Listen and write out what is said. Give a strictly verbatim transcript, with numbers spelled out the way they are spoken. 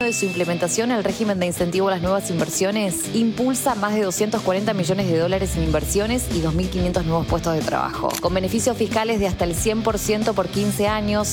De su implementación, el régimen de incentivo a las nuevas inversiones impulsa más de doscientos cuarenta millones de dólares en inversiones y dos mil quinientos nuevos puestos de trabajo. Con beneficios fiscales de hasta el cien por ciento por quince años,